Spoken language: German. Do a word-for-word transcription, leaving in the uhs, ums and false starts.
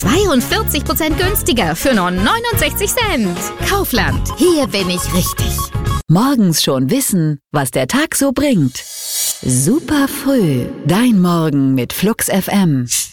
zweiundvierzig Prozent günstiger für nur neunundsechzig Cent. Kaufland, hier bin ich richtig. Morgens schon wissen, was der Tag so bringt. Super früh, dein Morgen mit Flux F M.